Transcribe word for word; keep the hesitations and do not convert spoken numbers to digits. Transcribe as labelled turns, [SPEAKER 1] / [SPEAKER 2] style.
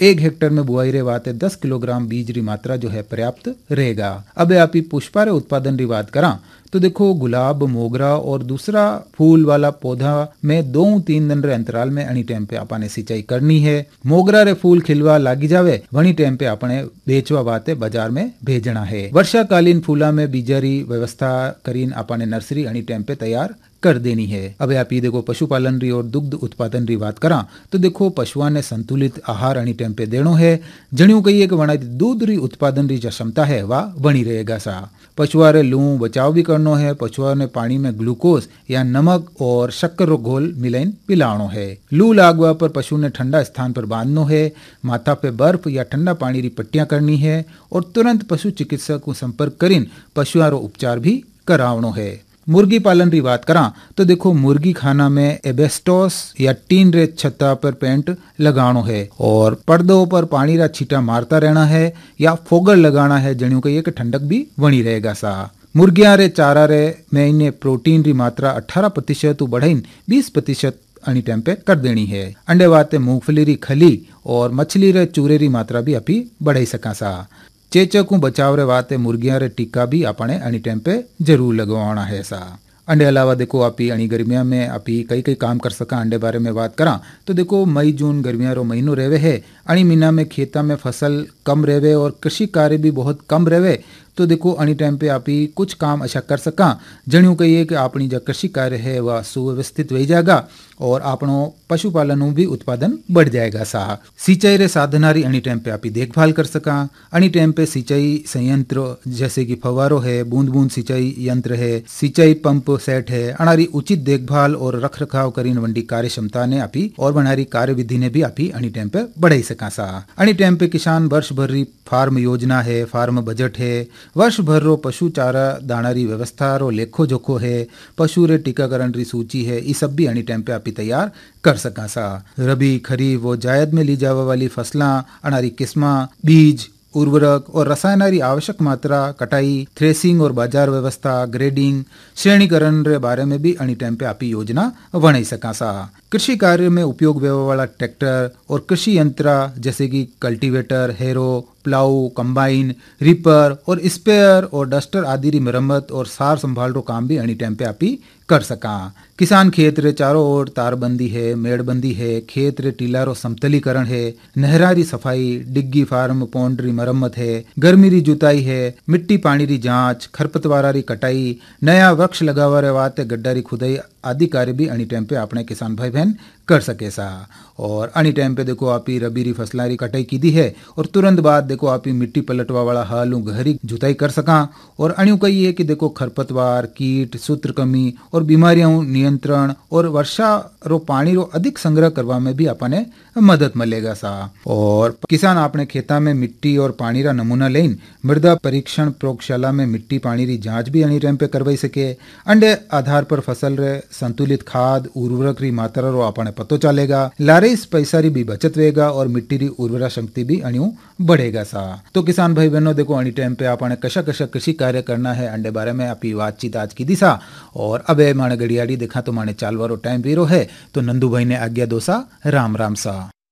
[SPEAKER 1] एक हेक्टर में बुआई रे वाते दस किलोग्राम बीज री मात्रा जो है पर्याप्त रहेगा। अब आप पुष्पा रे उत्पादन री बात करा तो देखो गुलाब, मोगरा और दूसरा फूल वाला पौधा में दो तीन दिन रे अंतराल में अनी टाइम पे आपने सिंचाई करनी है। मोगरा रे फूल खिलवा लागी जावे वनी टाइम पे आपने बेचवा वाते बाजार में भेजना है। वर्षाकालीन फूला में बीजारी व्यवस्था करीन आपने नर्सरी अनी टाइम पे तैयार कर देनी है। अब आप ये देखो पशुपालन री और दुग्ध उत्पादन री बात करा तो देखो पशुआ ने संतुलित आहार अनी टाइम पे देनो है। जणियों कहिए कि वना दूध री उत्पादन री जो क्षमता है वह बनी रहेगा सा। पशुआ रे लू बचाव भी करनो है। पशुआ ने पानी में ग्लूकोज या नमक और शक्कर रो घोल मिलाइन पिलानो है। लू लागवा पर पशु ने ठंडा स्थान पर बांधनो है। माथा पे बर्फ या ठंडा पानी री पट्टियां करनी है और तुरंत पशु चिकित्सक को संपर्क करीन पशुआ रो उपचार भी करावनो है। मुर्गी पालन की बात करा तो देखो मुर्गी खाना में एबेस्टोस या टीन रे छत्ता पर पेंट लगानो है और पर्दों पर पानी रा छीटा मारता रहना है या फोगर लगाना है। जणियों कहिए कि ठंडक भी बनी रहेगा सा। मुर्गियां रे चारा रे में इन्हें प्रोटीन री मात्रा अठारह प्रतिशत बढ़ाइन बीस प्रतिशत अनी टाइम पे कर देनी है। अंडे वाते मूंगफली री खली और मछली रे चूरे री मात्रा भी अपी बढ़ाई सका सा। चेचक को बचाव रे वाते मुर्गियां रे टीका भी आपने अनी टाइम पे जरूर लगवाना है सा। अंडे अलावा देखो आप अणी गर्मिया में आप कई कई काम कर सका। अंडे बारे में बात करा तो देखो मई जून गर्मिया रो महीनो रेवे है। अणी महीना में खेता में फसल कम रेवे और कृषि कार्य भी बहुत कम रेवे तो देखो अनी टाइम पे आप कुछ काम अच्छा कर सका। जणियों कहिए कि अपनी जो कृषि कार्य है वह सुव्यवस्थित हो जाएगा और आपनो पशुपालन भी उत्पादन बढ़ जाएगा सा। सिंचाई रे साधनारी अनी टाइम पे आप देखभाल कर सका। अनी टाइम पे सिंचाई संयंत्र जैसे कि फवारो है, बूंद बूंद सिंचाई यंत्र है, सिंचाई पंप सेट है। अनारी उचित देखभाल और रख रखाव करीन वंडी कार्य क्षमता ने आपी और बनारी कार्य विधि ने भी आपी अनी टाइम पे बढ़ाई सका सा। अनी टाइम पे किसान वर्ष भर री फार्म योजना है, फार्म बजट है, वर्ष भर रो पशु चारा दाना री व्यवस्था रो लेखो जोखो है, पशु रे टीकाकरण री सूची है। ये सब भी अनी टाइम पे आप तैयार कर सका सा। रबी, खरीफ और जायद में ली जावा वाली फसलां, अनारी किस्मा, बीज, उर्वरक और रसायनारी आवश्यक मात्रा, कटाई, थ्रेसिंग और बाजार व्यवस्था, ग्रेडिंग, श्रेणीकरण रे बारे में भी अनी टाइम पे आप योजना बनाई सका सा। कृषि कार्य में उपयोग होने वाला ट्रैक्टर और कृषि यंत्र जैसे कि cultivator, harrow, plough, combine, ripper और स्पेयर और डस्टर आदि री मरम्मत और सार संभाल रो काम भी अनी टाइम पे आप कर सका। किसान खेत रे चारों ओर तारबंदी है, मेड़बंदी है, खेत रे टीला रो समतलीकरण है, नहरा री सफाई, डिग्गी फार्म पौंड री मरम्मत है, गर्मी री जुताई है, मिट्टी पानी री जांच, खरपतवारा री कटाई, नया वृक्ष लगावा रे वाते गड्ढा री खुदाई आदि कार्य भी अनी टाइम पे अपने किसान भाई बहन कर सके सा। और अनी टाइम पे देखो आप रबी री फसला री कटाई की दी है और तुरंत बाद देखो आप मिट्टी पलटवा वाला हाल गहरी जुताई कर सका। और अणु कही है कि देखो खरपतवार, कीट, सूत्र कमी और बीमारियों नियंत्रण और वर्षा रो पानी रो अधिक संग्रह करवा में भी अपने मदद मिलेगा सा। और किसान अपने खेता में मिट्टी और पानी रा नमूना लेन मृदा परीक्षण प्रयोगशाला में मिट्टी पानी री जांच भी अनी टाइम पे करवाई सके। अंडे आधार पर फसल रे संतुलित खाद उर्वरक री मात्रा रो अपने पतो चलेगा। लारेस पैसा री भी बचत रहेगा और मिट्टी री उर्वरा शक्ति भी अणियों बढ़ेगा सा। तो किसान भाई बहनों देखो अनी टाइम पे आपने कशा कशा कृषि कार्य करना है अंडे बारे में आपकी बातचीत आज की दिशा। और अब माने घड़ियाड़ी देखा तो माने चालवारो टाइम वीरो है तो नंदू भाई ने आज्ञा दो सा। राम राम सा।